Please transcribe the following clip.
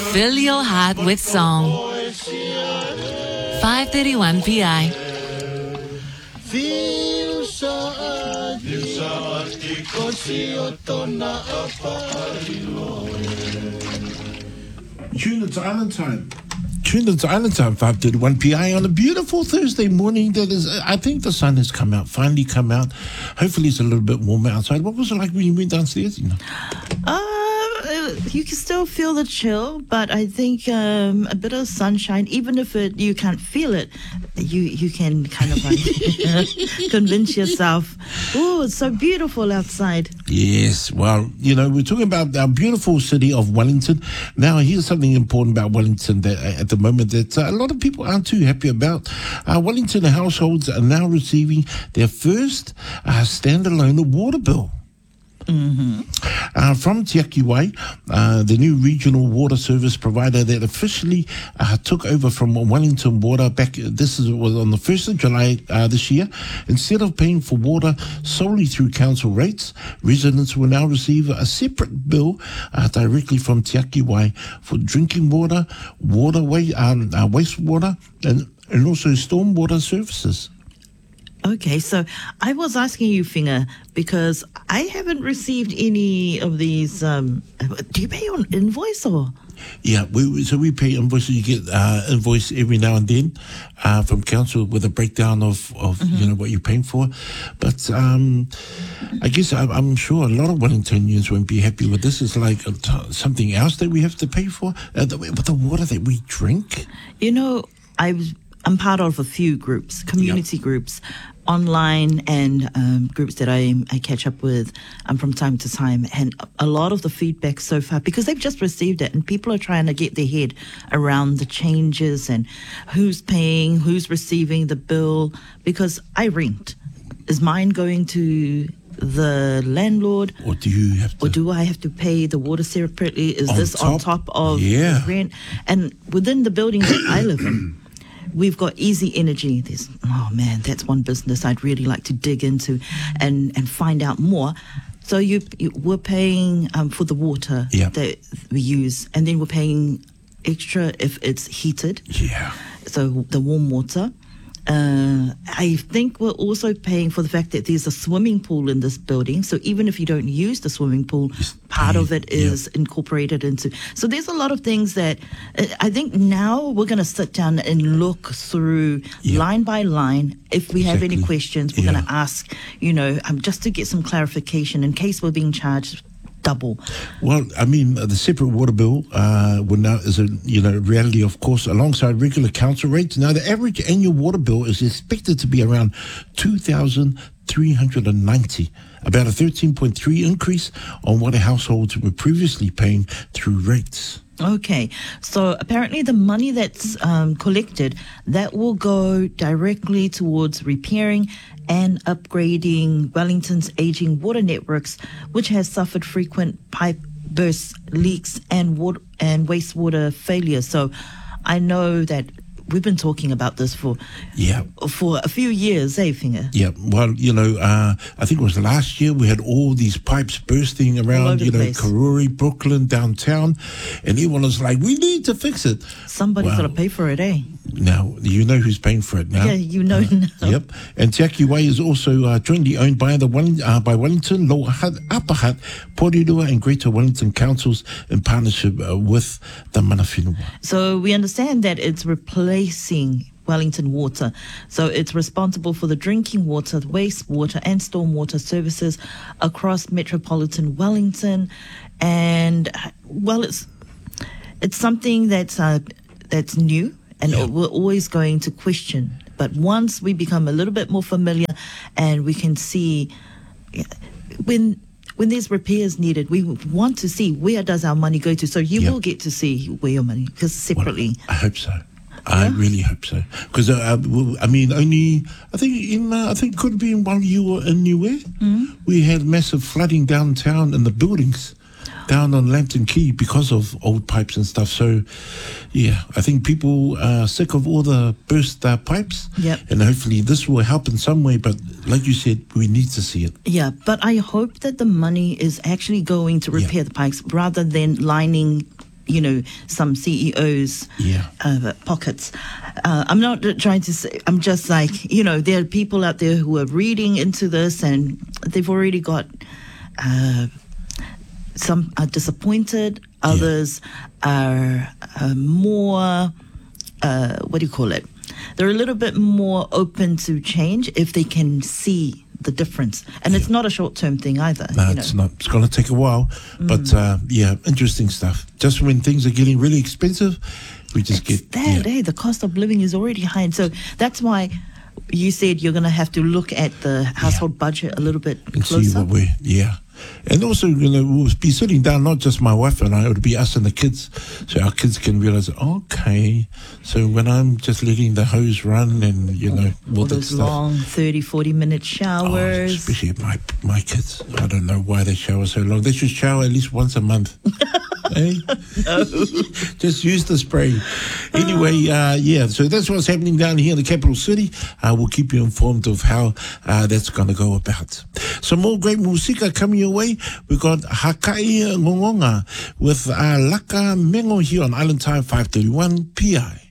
Fill your heart with song. 531 PI. Tune into Island Time. Tune into Island Time, 5:31 PI on a beautiful Thursday morning. That is, I think the sun has come out, finally come out. Hopefully it's a little bit warmer outside. What was it like when you went downstairs? You can still feel the chill, but I think a bit of sunshine, even if you can't feel it, you can kind of like convince yourself, oh, it's so beautiful outside. Yes, well, we're talking about our beautiful city of Wellington. Now, here's something important about Wellington that at the moment that a lot of people aren't too happy about. Wellington households are now receiving their first standalone water bill. Mm-hmm. From Te Aki Wai, the new regional water service provider that officially took over from Wellington Water was on the 1st of July this year. Instead of paying for water solely through council rates, residents will now receive a separate bill directly from Te Aki Wai for drinking water, wastewater, and also stormwater services. Okay, so I was asking you, Finger, because I haven't received any of these. Do you pay on invoice or? Yeah, we pay invoices. You get invoice every now and then from council with a breakdown of what you're paying for. But I guess I'm sure a lot of Wellingtonians won't be happy with this. It's like something else that we have to pay for. But the water that we drink. I'm part of a few groups, community groups, online and groups that I catch up with from time to time. And a lot of the feedback so far, because they've just received it and people are trying to get their head around the changes and who's paying, who's receiving the bill. Because I rent. Is mine going to the landlord? Or do I have to pay the water separately? Is this on top of the rent? And within the building that I live in, we've got Easy Energy. That's one business I'd really like to dig into and find out more. So we're paying for the water that we use, and then we're paying extra if it's heated. Yeah. So the warm water. I think we're also paying for the fact that there's a swimming pool in this building. So even if you don't use the swimming pool, part of it is incorporated into. So there's a lot of things that I think now we're going to sit down and look through line by line. If we have any questions, we're going to ask, just to get some clarification in case we're being charged double. Well, I mean, the separate water bill now is a reality, of course, alongside regular council rates. Now, the average annual water bill is expected to be around $2,390, about a 13.3 increase on what households were previously paying through rates. Okay, so apparently the money that's collected, that will go directly towards repairing and upgrading Wellington's aging water networks, which has suffered frequent pipe bursts, leaks, and wastewater failures. So I know that we've been talking about this for a few years, Finger? Yeah, well, I think it was last year we had all these pipes bursting around, Karori, Brooklyn, downtown, and everyone was like, we need to fix it. Somebody's got to pay for it, Now, you know who's paying for it now. Yeah, now. Yep. And Te Aki Wai is also jointly owned by by Wellington, Lower Hutt, Upper Hutt, Porirua and Greater Wellington councils in partnership with the Mana Whenua. So we understand that it's replacing Wellington Water. So it's responsible for the drinking water, wastewater and stormwater services across metropolitan Wellington. And, it's something that's new. And we're always going to question. But once we become a little bit more familiar and we can see when there's repairs needed, we want to see where does our money go to. So you will get to see where your money, because separately. Well, I hope so. I really hope so. Because, I think could be while you were in Niue, we had massive flooding downtown in the buildings. Down on Lambton Quay because of old pipes and stuff. So, I think people are sick of all the burst pipes. Yep. And hopefully this will help in some way. But like you said, we need to see it. Yeah, but I hope that the money is actually going to repair the pipes rather than lining some CEOs' Yeah. pockets. I'm not trying to say, I'm just like, there are people out there who are reading into this and they've already got, some are disappointed, others are more, what do you call it? They're a little bit more open to change if they can see the difference. And it's not a short-term thing either. No, it's not. It's going to take a while. But, interesting stuff. Just when things are getting really expensive, we just the cost of living is already high. And so that's why you said you're going to have to look at the household budget a little bit and closer. see what and also, we'll be sitting down, not just my wife and I, it'll be us and the kids, so our kids can realize, okay, so when I'm just letting the hose run and, all those long 30, 40-minute showers. Especially my kids. I don't know why they shower so long. They should shower at least once a month. Eh? No. Just use the spray. Anyway, so that's what's happening down here in the capital city. We'll keep you informed of how that's going to go about. Some more great musika coming your way. We've got Hakai Ngongonga with Laka Mengo here on Island Time 531 PI.